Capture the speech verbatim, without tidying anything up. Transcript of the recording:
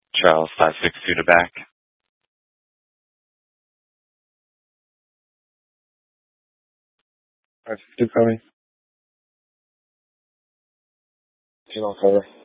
Charles, five six two to back. five six two coming. Team on cover.